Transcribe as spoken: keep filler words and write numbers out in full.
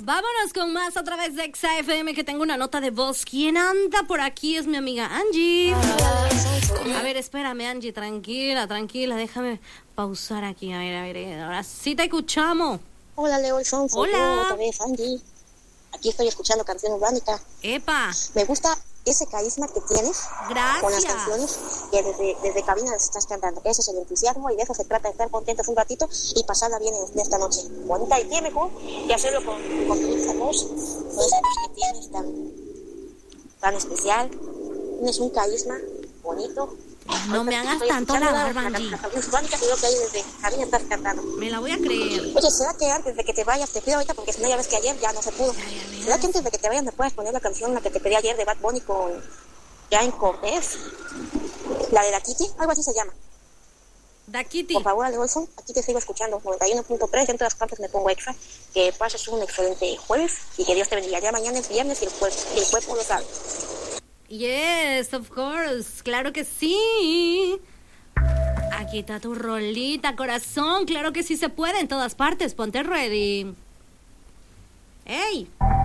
Vámonos con más a través de Exa F M, que tengo una nota de voz. ¿Quién anda por aquí? Es mi amiga Angie. A ver, espérame, Angie, tranquila, tranquila, déjame pausar aquí. A ver, a ver, ahora sí te escuchamos. Hola, Leo Alfonso. Hola. Otra vez, Angie. Aquí estoy escuchando Canción Urbánica. Epa. Me gusta ese carisma que tienes. Gracias. Con las canciones que desde, desde cabina las estás cantando. Ese es el entusiasmo y de eso se trata, de estar contentos un ratito y pasarla bien en esta noche bonita. Y qué mejor que hacerlo con, con tu dulce voz, con esa voz que tienes tan, tan especial. Tienes un carisma bonito. No me hagas tanto la barba, Angie. La Canción Urbánica, creo que ahí desde cabina estás cantando. Me la voy a creer. Oye, ¿será que antes de que te vayas, te pido ahorita, porque si no ya ves que ayer ya no se pudo? ¿Será que antes de que te vayas me puedes poner la canción, la que te pedí ayer de Bad Bunny con Jane Cortés? La de la Kitty, algo así se llama. Da Kitty. Por favor, Ale Olson, aquí te sigo escuchando, noventa y uno punto tres, en todas partes me pongo extra. Que pases un excelente jueves y que Dios te bendiga. Ya mañana es viernes y el, cuerpo, y el cuerpo lo sabe. Yes, of course, claro que sí. Aquí está tu rolita, corazón. Claro que sí se puede en todas partes. Ponte ready. ¡Ey!